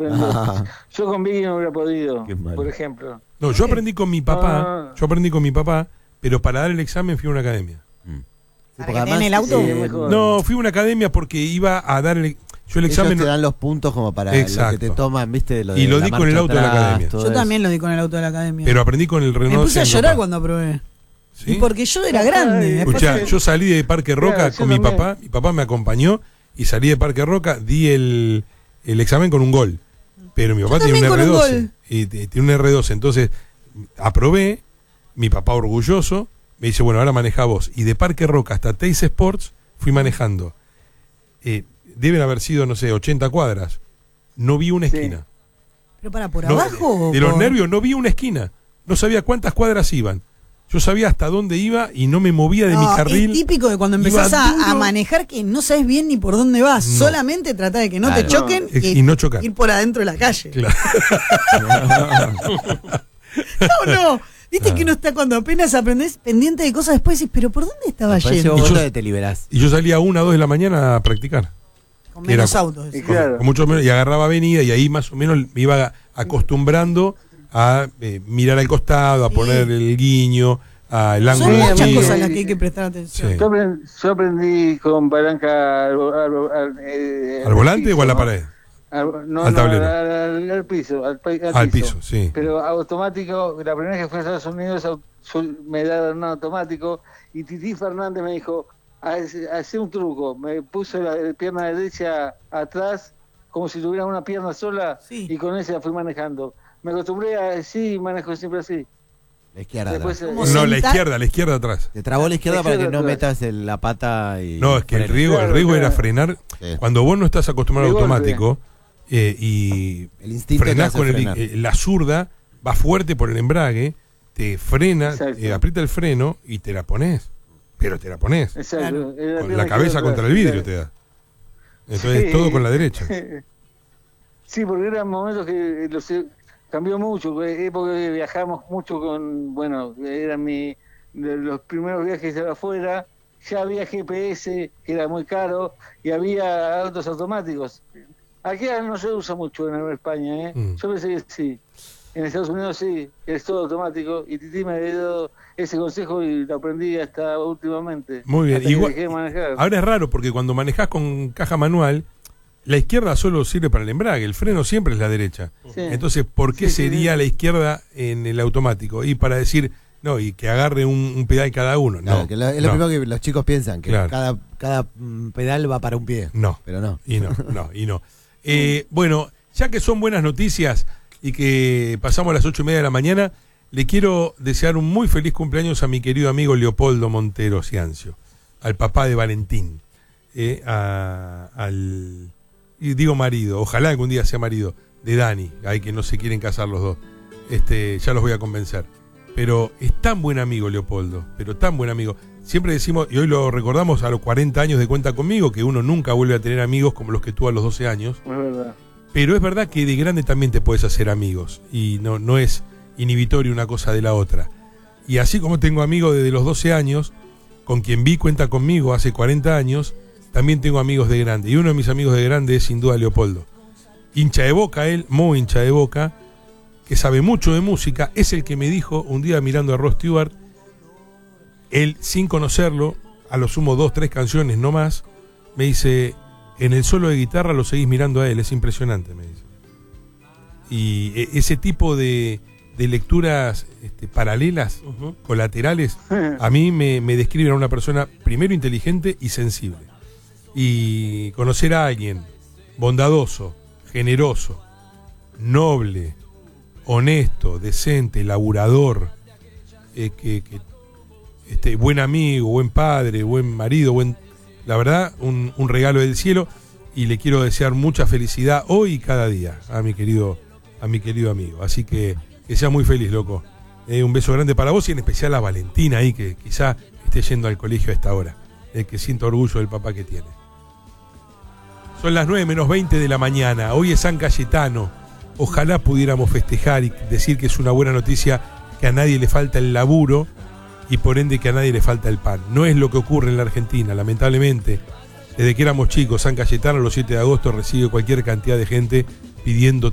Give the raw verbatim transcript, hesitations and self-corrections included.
aprender. Ah. Yo con Vicky no hubiera podido, por ejemplo. No, yo aprendí con mi papá, ah. yo aprendí con mi papá, pero para dar el examen fui a una academia. Mm. ¿Para que además, en el auto? Eh, no, fui a una academia porque iba a dar el yo el examen. Ellos te dan los puntos como para Exacto. lo que te toman, ¿viste? Lo de y lo di con el auto atrás, de la academia. Yo también lo di con el auto de la academia. Pero aprendí con el Renault. Me puse a llorar papá. cuando aprobé. ¿Sí? Y porque yo era grande. Escuchá, yo salí de Parque Roca claro, con mi también. papá, mi papá me acompañó y salí de Parque Roca, di el, el examen con un gol. Pero mi papá tiene un erre doce. Un y tiene un erre doce, entonces aprobé, mi papá orgulloso, me dice, bueno, ahora maneja vos. Y de Parque Roca hasta Teis Sports fui manejando. Eh, deben haber sido, no sé, ochenta cuadras. No vi una esquina. Sí. ¿Pero para por no, abajo? De, de los nervios no vi una esquina. No sabía cuántas cuadras iban. Yo sabía hasta dónde iba y no me movía de no, mi carril. Es típico de cuando empezás a, a manejar que no sabes bien ni por dónde vas. No. Solamente tratá de que no claro. te choquen no. y, y no chocar. Ir por adentro de la calle. Claro. no, no. Viste ah. que uno está cuando apenas aprendés pendiente de cosas después decís, pero ¿por dónde estaba yendo? Y yo, te liberás. y yo salía a una o dos de la mañana a practicar. Con menos era, autos. Y, claro. con mucho menos, y agarraba avenida y ahí más o menos me iba acostumbrando a eh, mirar al costado, a sí. poner el guiño, al ángulo. Son muchas cosas a las que hay que prestar atención. Sí. Yo, aprendí, yo aprendí con palanca al, al, al, eh, ¿Al volante piso, o a la pared? Al, no, al no, tablero. Al, al, al piso. Al, al, al piso. piso, sí. Pero automático, la primera vez que fui a Estados Unidos me daban un automático y Titi Fernández me dijo, hace un truco, me puso la pierna derecha atrás como si tuviera una pierna sola sí. y con esa fui manejando. Me acostumbré a sí, manejo siempre así. La izquierda. Después, eh, no, la izquierda, la izquierda atrás. Te trabó la izquierda, la izquierda para que no atrás. metas el, la pata y... No, es que el riesgo, claro, el riesgo claro. era frenar. Sí. Cuando vos no estás acostumbrado al automático eh, y el frenás con el, eh, la zurda, va fuerte por el embrague, te frena, eh, aprieta el freno y te la pones. Pero te la pones. Exacto. Con la cabeza contra el vidrio te da. Entonces sí. todo con la derecha. Sí, porque eran momentos que los, cambió mucho, porque viajamos mucho con, bueno, eran mi, los primeros viajes de afuera, ya había G P S, que era muy caro, y había autos automáticos. Aquí no se usa mucho en España, ¿eh? Mm. Yo pensé que sí. En Estados Unidos sí, es todo automático, y Titi me había dado ese consejo y lo aprendí hasta últimamente. Muy bien, igual, ahora es raro porque cuando manejás con caja manual, la izquierda solo sirve para el embrague, el freno siempre es la derecha. Sí. Entonces, ¿por qué sí, sería sí. la izquierda en el automático? Y para decir, no, y que agarre un, un pedal cada uno. Claro, no, que lo, es lo no. primero que los chicos piensan, que claro. cada, cada pedal va para un pie. No, pero no. Y no, no, y no. Eh, bueno, ya que son buenas noticias y que pasamos a las ocho y media de la mañana, le quiero desear un muy feliz cumpleaños a mi querido amigo Leopoldo Montero Ciancio, al papá de Valentín, eh, a, al... y digo marido, ojalá algún día sea marido de Dani, hay que no se quieren casar los dos, este, ya los voy a convencer, pero es tan buen amigo Leopoldo, pero tan buen amigo, siempre decimos, y hoy lo recordamos a los cuarenta años de Cuenta Conmigo, que uno nunca vuelve a tener amigos como los que tuvo a los doce años, es verdad. Pero es verdad que de grande también te puedes hacer amigos, y no, no es inhibitorio una cosa de la otra, y así como tengo amigos desde los doce años, con quien vi Cuenta Conmigo hace cuarenta años, también tengo amigos de grande, y uno de mis amigos de grande es sin duda Leopoldo. Hincha de Boca él, muy hincha de Boca, que sabe mucho de música, es el que me dijo un día mirando a Rod Stewart, él sin conocerlo, a lo sumo dos, tres canciones no más, me dice, en el solo de guitarra lo seguís mirando a él, es impresionante, me dice. Y ese tipo de, de lecturas este, paralelas, uh-huh. colaterales, a mí me, me describen a una persona primero inteligente y sensible. Y conocer a alguien bondadoso, generoso, noble, honesto, decente, laburador, eh, que, que este, buen amigo, buen padre, buen marido, buen, la verdad, un, un regalo del cielo, y le quiero desear mucha felicidad hoy y cada día a mi querido, a mi querido amigo. Así que que sea muy feliz, loco. Eh, un beso grande para vos y en especial a Valentina ahí, que quizá esté yendo al colegio a esta hora, eh, que siento orgullo del papá que tiene. Son las nueve menos veinte de la mañana, hoy es San Cayetano, ojalá pudiéramos festejar y decir que es una buena noticia que a nadie le falta el laburo y por ende que a nadie le falta el pan. No es lo que ocurre en la Argentina, lamentablemente. Desde que éramos chicos, San Cayetano los siete de agosto recibe cualquier cantidad de gente pidiendo